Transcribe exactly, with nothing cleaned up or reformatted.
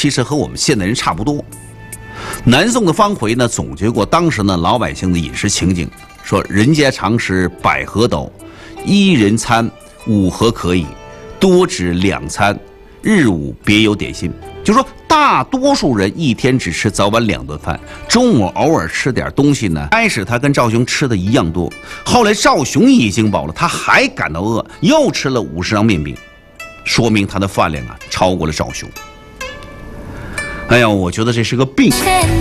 其实和我们现代人差不多。南宋的方回呢总结过当时呢老百姓的饮食情景，说人家常食百合斗，一人餐，五合可以，多指两餐，日午别有点心。就说大多数人一天只吃早晚两顿饭，中午偶尔吃点东西呢。开始他跟赵雄吃的一样多，后来赵雄已经饱了，他还感到饿，又吃了五十张面饼，说明他的饭量啊超过了赵雄。哎呀，我觉得这是个病。